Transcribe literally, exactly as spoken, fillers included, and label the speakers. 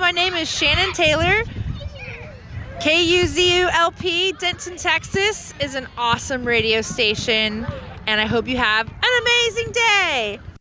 Speaker 1: my name is Shannon Taylor. K U Z U L P, Denton, Texas is an awesome radio station, and I hope you have an amazing day.